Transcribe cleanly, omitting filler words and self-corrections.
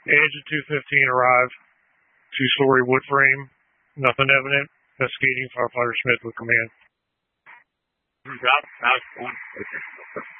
Agent 215 arrived. Two-story wood frame. Nothing evident. Investigating. Firefighter Smith with command.